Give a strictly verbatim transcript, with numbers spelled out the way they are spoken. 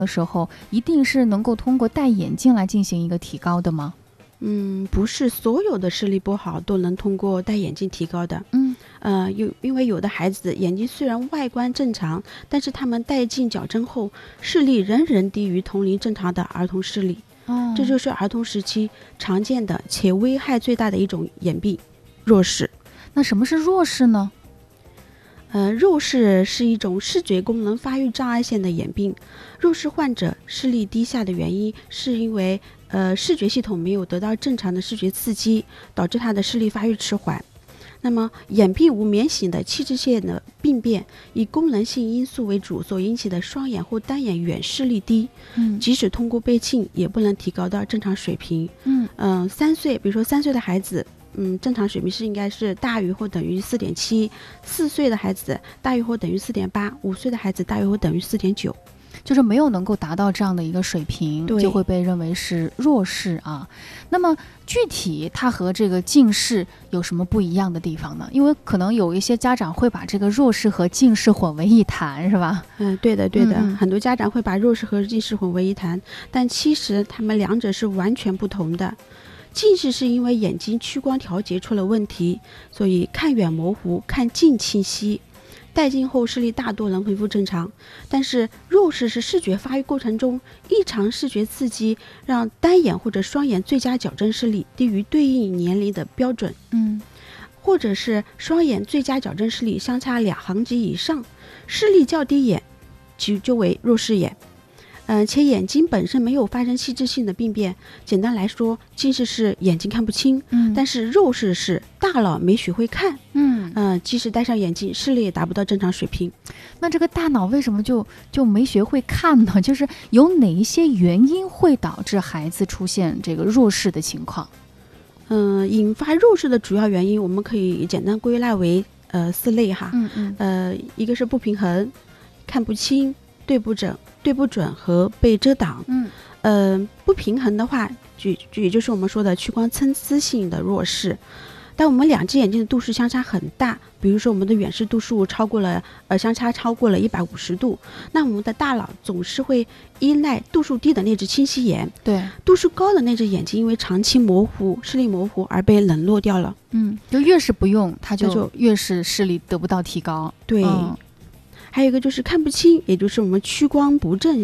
的时候，一定是能够通过戴眼镜来进行一个提高的吗？ 嗯，不是所有的视力不好都能通过戴眼镜提高的。 嗯， 呃，有因为有的孩子眼睛虽然外观正常，但是他们戴镜矫正后，视力仍然低于同龄正常的儿童视力。 哦， 这就是儿童时期常见的且危害最大的一种眼病——弱视。 那什么是弱视呢？ 呃，弱视是一种视觉功能发育障碍性的眼病。弱视患者视力低下的原因是因为呃视觉系统没有得到正常的视觉刺激，导致他的视力发育迟缓。那么眼病无免醒的器质性的病变，以功能性因素为主所引起的双眼或单眼远视力低， 嗯即使通过倍镜也不能提高到正常水平。 嗯嗯、呃，三岁，比如说三岁的孩子。嗯，正常水平是应该是大于或等于四点七，四岁的孩子大于或等于四点八，五岁的孩子大于或等于四点九， 就是没有能够达到这样的一个水平， 对就会被认为是弱视啊。那么具体它和这个近视有什么不一样的地方呢？因为可能有一些家长会把这个弱视和近视混为一谈，是吧？ 嗯，对的，对的， 嗯嗯很多家长会把弱视和近视混为一谈，但其实他们两者是完全不同的。近视是因为眼睛屈光调节出了问题，所以看远模糊，看近清晰。戴镜后视力大多能恢复正常，但是弱视是视觉发育过程中异常视觉刺激，让单眼或者双眼最佳矫正视力低于对应年龄的标准， 嗯或者是双眼最佳矫正视力相差两行级以上，视力较低眼就就为弱视眼。嗯，且眼睛本身没有发生器质性的病变。简单来说，近视是眼睛看不清， 嗯但是弱视是大脑没学会看。 嗯， 嗯，即使戴上眼镜，视力也达不到正常水平。 那这个大脑为什么就就没学会看呢？就是有哪一些原因会导致孩子出现这个弱视的情况？ 嗯，引发弱视的主要原因，我们可以简单归纳为呃四类哈。 嗯嗯呃，一个是不平衡、看不清、对不准、对不准和被遮挡。 嗯呃，不平衡的话，就就也就是我们说的屈光参差性的弱视。当我们两只眼睛的度数相差很大，比如说我们的远视度数超过了呃相差超过了一百五十度，那我们的大脑总是会依赖度数低的那只清晰眼， 对， 度数高的那只眼睛因为长期模糊、视力模糊而被冷落掉了。 嗯，就越是不用，它就那就越是视力得不到提高。 对， 嗯还有一个就是看不清，也就是我们屈光不正